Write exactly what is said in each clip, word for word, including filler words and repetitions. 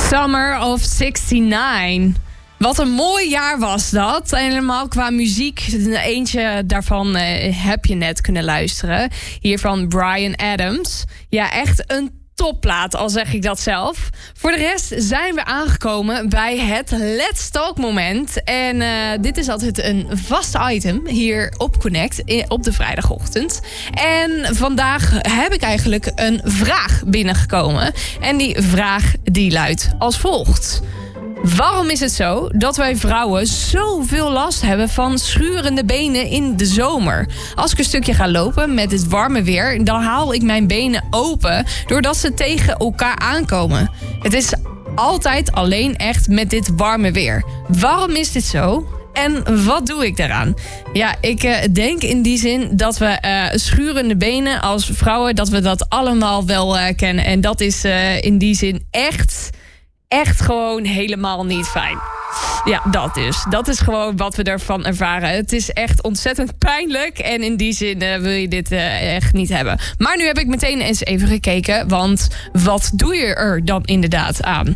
Summer of zesenzestig. Wat een mooi jaar was dat. En helemaal qua muziek. Eentje daarvan uh, heb je net kunnen luisteren. Hier van Bryan Adams. Ja, echt een topplaat, al zeg ik dat zelf. Voor de rest zijn we aangekomen bij het Let's Talk moment. En uh, dit is altijd een vast item hier op Connect op de vrijdagochtend. En vandaag heb ik eigenlijk een vraag binnengekomen. En die vraag die luidt als volgt. Waarom is het zo dat wij vrouwen zoveel last hebben van schurende benen in de zomer? Als ik een stukje ga lopen met het warme weer, dan haal ik mijn benen open doordat ze tegen elkaar aankomen. Het is altijd alleen echt met dit warme weer. Waarom is dit zo? En wat doe ik daaraan? Ja, ik uh, denk in die zin dat we uh, schurende benen als vrouwen, dat we dat allemaal wel uh, kennen. En dat is uh, in die zin echt... Echt gewoon helemaal niet fijn. Ja, dat dus. Dat is gewoon wat we ervan ervaren. Het is echt ontzettend pijnlijk. En in die zin uh, wil je dit uh, echt niet hebben. Maar nu heb ik meteen eens even gekeken. Want wat doe je er dan inderdaad aan?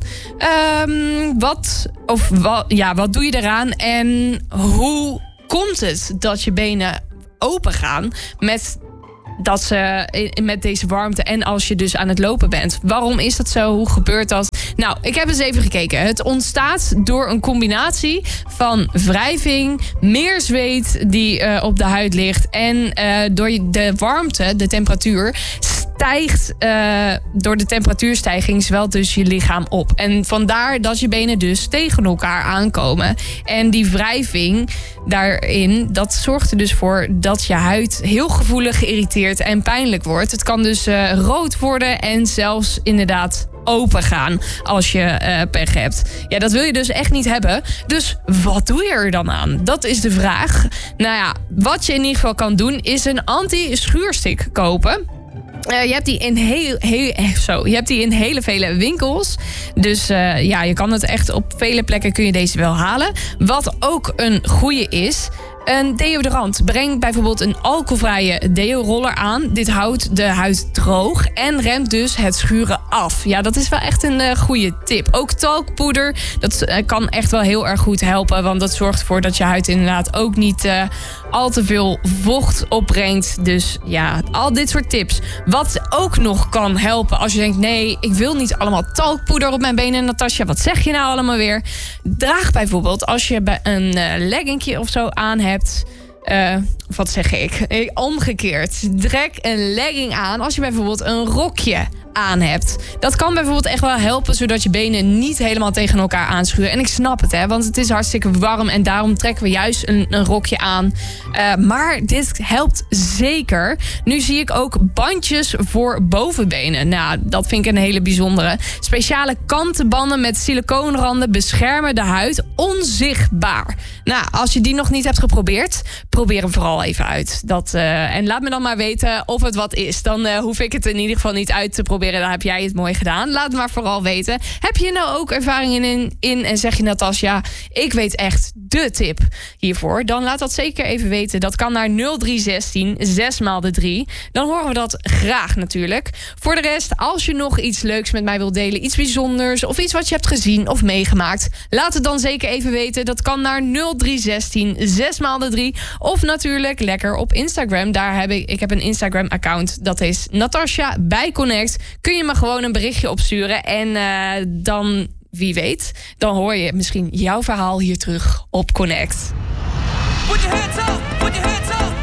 Um, wat, of wat, ja, wat doe je eraan? En hoe komt het dat je benen open gaan met... dat ze met deze warmte en als je dus aan het lopen bent. Waarom is dat zo? Hoe gebeurt dat? Nou, ik heb eens even gekeken. Het ontstaat door een combinatie van wrijving, meer zweet die uh, op de huid ligt en uh, door de warmte, de temperatuur, stijgt uh, door de temperatuurstijging zwelt dus je lichaam op. En vandaar dat je benen dus tegen elkaar aankomen. En die wrijving daarin, dat zorgt er dus voor dat je huid heel gevoelig, geïrriteerd en pijnlijk wordt. Het kan dus uh, rood worden en zelfs inderdaad open gaan als je uh, pech hebt. Ja, dat wil je dus echt niet hebben. Dus wat doe je er dan aan? Dat is de vraag. Nou ja, wat je in ieder geval kan doen is een anti-schuurstick kopen. Uh, je hebt die in heel, heel, zo, je hebt die in hele vele winkels. Dus uh, ja, je kan het echt op vele plekken kun je deze wel halen. Wat ook een goede is, een deodorant. Breng bijvoorbeeld een alcoholvrije deo-roller aan. Dit houdt de huid droog en remt dus het schuren af. Ja, dat is wel echt een uh, goede tip. Ook talkpoeder, dat uh, kan echt wel heel erg goed helpen. Want dat zorgt ervoor dat je huid inderdaad ook niet uh, al te veel vocht opbrengt. Dus ja, al dit soort tips. Wat ook nog kan helpen als je denkt, nee, ik wil niet allemaal talkpoeder op mijn benen. Natasja, wat zeg je nou allemaal weer? Draag bijvoorbeeld als je een uh, leggingje of zo aan hebt. Uh, wat zeg ik? Omgekeerd. Trek een legging aan als je bijvoorbeeld een rokje aan hebt. Dat kan bijvoorbeeld echt wel helpen, zodat je benen niet helemaal tegen elkaar aanschuren. En ik snap het, hè, want het is hartstikke warm en daarom trekken we juist een, een rokje aan. Uh, maar dit helpt zeker. Nu zie ik ook bandjes voor bovenbenen. Nou, dat vind ik een hele bijzondere. Speciale kantenbanden met silicoonranden beschermen de huid onzichtbaar. Nou, als je die nog niet hebt geprobeerd, probeer hem vooral even uit. Dat, uh, en laat me dan maar weten of het wat is. Dan uh, hoef ik het in ieder geval niet uit te proberen. Dan heb jij het mooi gedaan. Laat het maar vooral weten. Heb je nou ook ervaringen in, in en zeg je Natasja, ik weet echt de tip hiervoor, dan laat dat zeker even weten. Dat kan naar nul drie zestien zes maal de drie. Dan horen we dat graag natuurlijk. Voor de rest, als je nog iets leuks met mij wilt delen, iets bijzonders of iets wat je hebt gezien of meegemaakt, laat het dan zeker even weten. Dat kan naar nul drie zestien zes maal de drie. Of natuurlijk lekker op Instagram. Daar heb ik, ik heb een Instagram account. Dat is Natasja bij Connect. Kun je me gewoon een berichtje opsturen. En uh, dan, wie weet, dan hoor je misschien jouw verhaal hier terug op Connect. Put your hands up, put your hands up.